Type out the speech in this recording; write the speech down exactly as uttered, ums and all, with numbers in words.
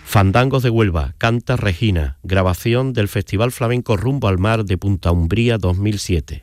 Fandangos de Huelva, canta Regina, grabación del Festival Flamenco Rumbo al Mar de Punta Umbría dos mil siete.